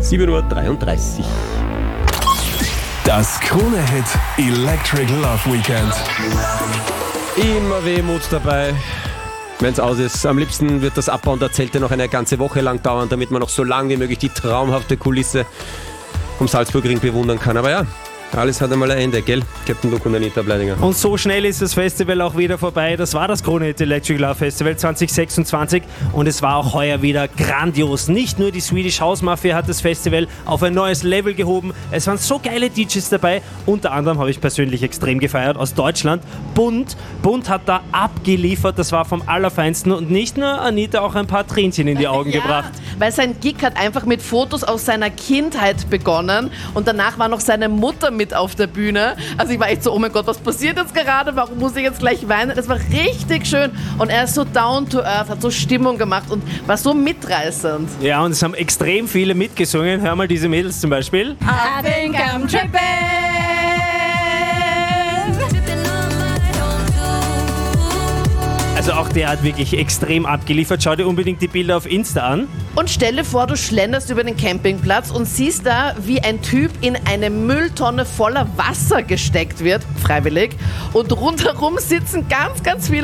7:33 Uhr. Das Krone-Hit Electric Love Weekend. Immer Wehmut dabei, wenn es aus ist. Am liebsten wird das Abbauen der Zelte noch eine ganze Woche lang dauern, damit man noch so lange wie möglich die traumhafte Kulisse vom Salzburgring bewundern kann. Aber ja, alles hat einmal ein Ende, gell? Captain Luke und Anita Bleidinger. Und so schnell ist das Festival auch wieder vorbei. Das war das Krone-Hit Electric Love Festival 2026 und es war auch heuer wieder grandios. Nicht nur die Swedish House Mafia hat das Festival auf ein neues Level gehoben. Es waren so geile DJs dabei. Unter anderem habe ich persönlich extrem gefeiert aus Deutschland. Bund hat da abgeliefert. Das war vom Allerfeinsten und nicht nur Anita, auch ein paar Tränchen in die Augen gebracht. Weil sein Gig hat einfach mit Fotos aus seiner Kindheit begonnen und danach war noch seine Mutter mit auf der Bühne. Also ich war echt so, oh mein Gott, was passiert jetzt gerade? Warum muss ich jetzt gleich weinen? Das war richtig schön und er ist so down to earth, hat so Stimmung gemacht und war so mitreißend. Ja, und es haben extrem viele mitgesungen. Hör mal diese Mädels zum Beispiel. I think I'm tripping. Also auch der hat wirklich extrem abgeliefert. Schau dir unbedingt die Bilder auf Insta an. Und stell dir vor, du schlenderst über den Campingplatz und siehst da, wie ein Typ in eine Mülltonne voller Wasser gesteckt wird, freiwillig. Und rundherum sitzen ganz viele